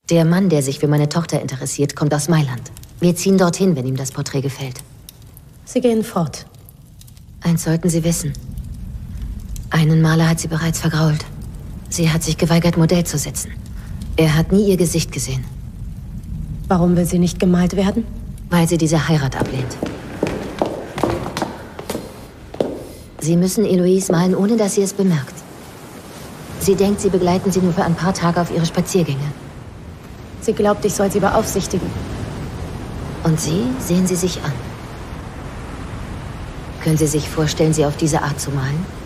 Der Mann, der sich für meine Tochter interessiert, kommt aus Mailand. Wir ziehen dorthin, wenn ihm das Porträt gefällt. Sie gehen fort. Eins sollten Sie wissen. Einen Maler hat sie bereits vergrault. Sie hat sich geweigert, Modell zu setzen. Er hat nie ihr Gesicht gesehen. Warum will sie nicht gemalt werden? Weil sie diese Heirat ablehnt. Sie müssen Eloise malen, ohne dass sie es bemerkt. Sie denkt, Sie begleiten sie nur für ein paar Tage auf ihre Spaziergänge. Sie glaubt, ich soll sie beaufsichtigen. Und Sie sehen sie sich an. Können Sie sich vorstellen, sie auf diese Art zu malen?